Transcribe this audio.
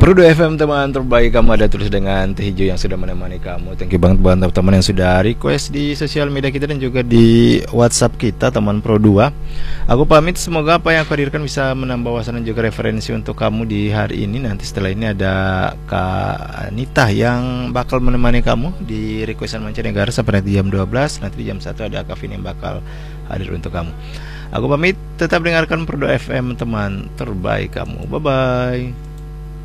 Pro 2 FM teman terbaik kamu, ada terus dengan Teh Hijau yang sudah menemani kamu. Thank you banget buat teman-teman yang sudah request di sosial media kita dan juga di WhatsApp kita teman Pro 2. Aku pamit, semoga apa yang aku hadirkan bisa menambah wawasan dan juga referensi untuk kamu di hari ini. Nanti setelah ini ada Kak Anita yang bakal menemani kamu di requestan mancanegara sampai nanti jam 12. Nanti di jam 1 ada Kak Vin yang bakal hadir untuk kamu. Aku pamit, tetap dengarkan Pro 2 FM teman terbaik kamu. Bye bye.